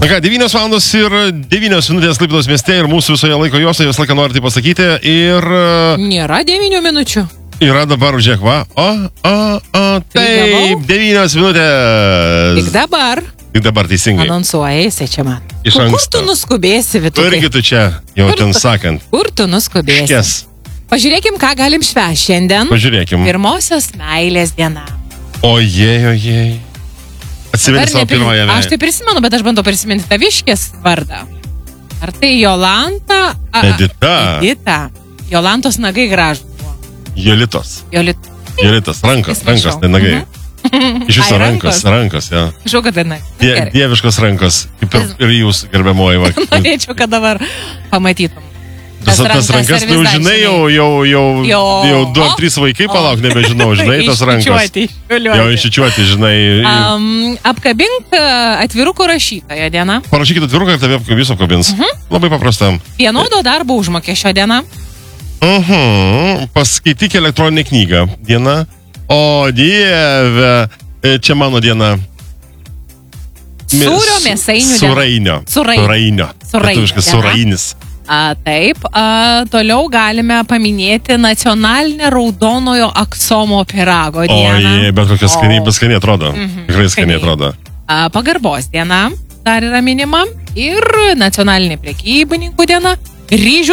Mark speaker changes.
Speaker 1: Na ką, 9 valandos ir 9 minutės Klaipėdos mieste ir mūsų visoje laiko juostoje visą laiką noriu tai pasakyti. Ir...
Speaker 2: Nėra 9 minučių.
Speaker 1: Yra dabar, žiūrėk, va. Taip, 9 minutės.
Speaker 2: Tik dabar
Speaker 1: teisingai.
Speaker 2: Anonsuoja, jisai čia man.
Speaker 1: Iš
Speaker 2: Kur
Speaker 1: anksto.
Speaker 2: tu nuskubėsi, Vitukai?
Speaker 1: Irgi tu čia, jau ten sakant.
Speaker 2: Kur tu nuskubėsi?
Speaker 1: Škės.
Speaker 2: Pažiūrėkim, ką galim švęsti šiandien.
Speaker 1: Pažiūrėkim.
Speaker 2: Pirmosios meilės diena.
Speaker 1: Ojej. Atsimeni savo pirmąją meilę.
Speaker 2: Aš tai prisimenu, bet aš bandau prisiminti taviškės vardą. Ar tai Jolanta? Edita. Jolantos nagai gražų buvo.
Speaker 1: Jolitos, rankos, tai nagai. Iš viso rankos, ja.
Speaker 2: Žinau, kad tai nagai.
Speaker 1: Dieviškos rankos, kaip ir jūs, gerbiamoji.
Speaker 2: Norėčiau, kad dabar pamatytum.
Speaker 1: Tas rankas, tai jau žinai, jau 2-3 vaikai palauk, nebežinau, žinai, tas rankas. Jau iščiuoti, žinai.
Speaker 2: Apkabink atvirukų rašytojo diena.
Speaker 1: Parašykite atviruką ir tave jūs apkabins. Labai paprasta.
Speaker 2: Vienodo darbo užmokesčio diena.
Speaker 1: Paskaityk elektroninę knygą diena. O Dieve, čia mano diena.
Speaker 2: Sūrio mėsainių diena.
Speaker 1: Surainio. Lietuviškas surainis.
Speaker 2: Taip, toliau galime paminėti nacionalinę raudonojo aksomo pyrago dieną.
Speaker 1: Oi, bet kokia skaniai atrodo. Tikrai skaniai atrodo.
Speaker 2: Pagarbos diena dar yra minima ir nacionalinė prekybininkų diena. Ryžių